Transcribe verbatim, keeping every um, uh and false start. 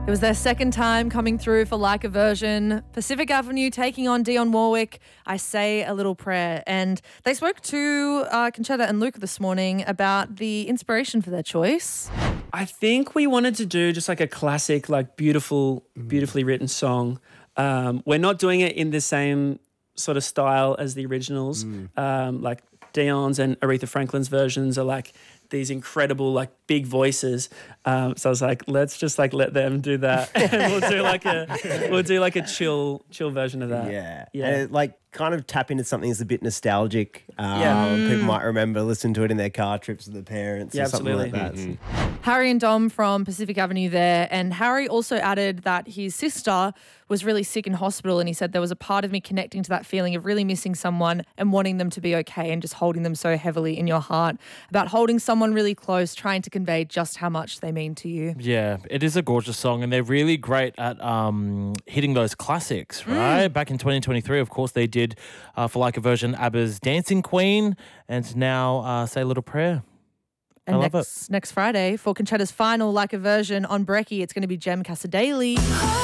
It was their second time coming through for Like a Version. Pacific Avenue taking on Dionne Warwick, I Say a Little Prayer. And they spoke to uh, Conchetta and Luke this morning about the inspiration for their choice. I think we wanted to do just like a classic, like beautiful, beautifully written song. Um, we're not doing it in the same sort of style as the originals. Mm. Um, like Dionne's and Aretha Franklin's versions are like these incredible, like big voices. Um, so I was like, let's just like let them do that, and we'll do like a we'll do like a chill, chill version of that. Yeah, yeah, and it, like kind of tap into something that's a bit nostalgic. Um, yeah, people might remember listening to it in their car trips with their parents, yeah, or something absolutely. like that. Mm-hmm. Harry and Dom from Pacific Avenue there, and Harry also added that his sister was really sick in hospital, and he said there was a part of me connecting to that feeling of really missing someone and wanting them to be okay and just holding them so heavily in your heart, about holding someone really close, trying to convey just how much they mean to you. Yeah, it is a gorgeous song, and they're really great at um, hitting those classics, right? Mm. Back in twenty twenty-three, of course, they did, uh, for Like a Version, ABBA's Dancing Queen, and now uh, Say a Little Prayer. And I love next, it. next Friday, for Conchetta's final Like a Version on Brekkie, it's going to be Jem Casadei.